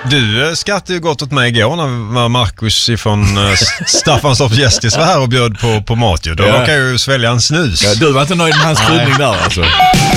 Du skrattade ju gott åt mig igår när Marcus från Staffanstorps Gästis var här och bjöd på mat. Då råkade jag ju svälja en snus. Ja, du var inte nöjd med hans kryddning där alltså.